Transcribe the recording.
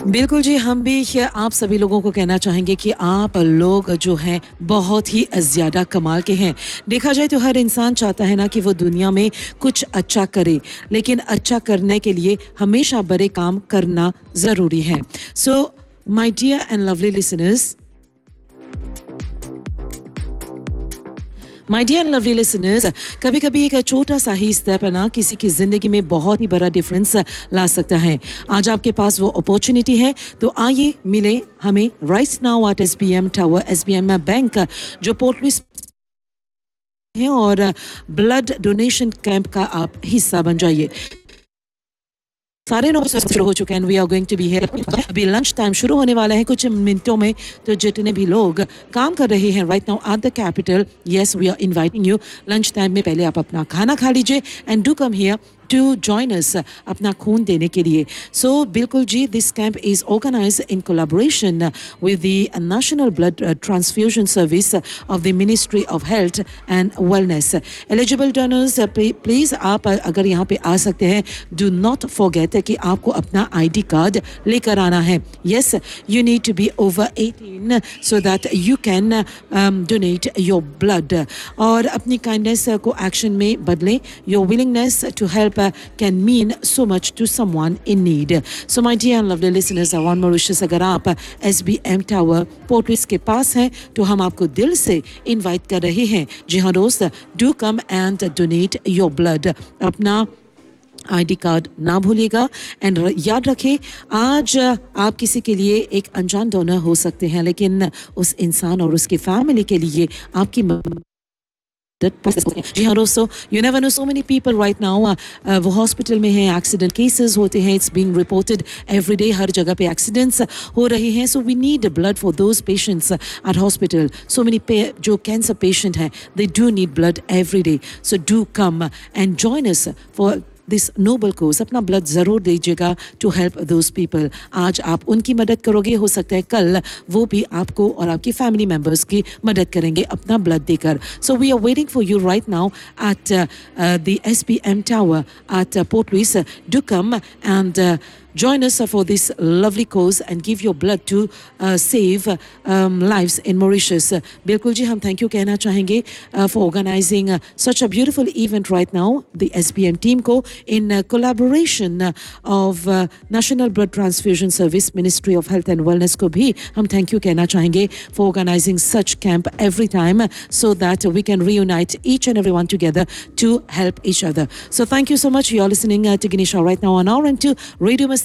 बिल्कुल जी, हम भी आप सभी लोगों को कहना चाहेंगे कि आप लोग जो हैं बहुत ही ज़्यादा कमाल के हैं। देखा जाए तो हर इंसान चाहता है ना कि वो दुनिया में कुछ अच्छा करे, लेकिन अच्छा करने के लिए हमेशा बड़े काम करना ज़रूरी है। So my dear and lovely listeners, my dear lovely listeners, कभी कभी एक छोटा सा ही स्टेप है ना किसी की जिंदगी में बहुत ही बड़ा डिफरेंस ला सकता है। आज आपके पास वो अपॉर्चुनिटी है, तो आइए मिले हमें right now at SBM tower, SBM bank जो पोर्ट लुइस है, और ब्लड डोनेशन कैंप का आप हिस्सा बन जाइए। सारे लोग शुरू हो चुके हैं, we are going to be here. अभी लंच टाइम शुरू होने वाला है कुछ मिनटों में, तो जितने भी लोग काम कर रहे हैं right now at the capital, yes we are inviting you. Lunch time में पहले आप अपना खाना खा लीजिए and do come here to join us अपना खून देने के लिए। सो बिल्कुल जी, this camp is organised in collaboration with the national blood transfusion service of the ministry of health and wellness. Eligible donors please आप अगर यहाँ पे आ सकते हैं, डू नॉट फॉरगेट कि आपको अपना ID कार्ड लेकर आना है। Yes, you need to be over 18 so that you can donate your blood, और अपनी काइंडनेस को एक्शन में बदलें। Your willingness to help can mean so much to someone in need. So my dear and lovely listeners, around Mauritius, अगर आप SBM tower port Louis के पास हैं, तो हम आपको दिल से इनवाइट कर रहे हैं। जी हाँ दोस्त, do come and donate your blood. अपना ID कार्ड ना भूलिएगा एंड याद रखें, आज आप किसी के लिए एक अनजान डोनर हो सकते हैं, लेकिन उस इंसान और उसकी फैमिली के लिए आपकी जी हाँ दोस्तों, you never know, so many people right now वो हॉस्पिटल में हैं, एक्सीडेंट केसेस होते हैं, it's being reported every day, हर जगह पे एक्सीडेंट्स हो रहे हैं। So we need blood for those patients eight hospital. So many जो कैंसर पेशेंट हैं, they do need blood every day. So do come and join us for this Nobel course. अपना blood ज़रूर दीजिएगा to help those people. आज आप उनकी मदद करोगे, हो सकता है कल वो भी आपको और आपकी फैमिली मेम्बर्स की मदद करेंगे अपना ब्लड देकर। So we are waiting for you right now at the SBM tower eight port Louis. Do come and join us for this lovely cause and give your blood to save lives in Mauritius. बिल्कुल जी, हम thank you कहना चाहेंगे for organizing such a beautiful event right now, the SBM team को in collaboration of National Blood Transfusion Service, Ministry of Health and Wellness को भी हम thank you कहना चाहेंगे for organizing such camp every time so that we can reunite each and everyone together to help each other. So thank you so much. You are listening to Ganesha right now on our end to Radio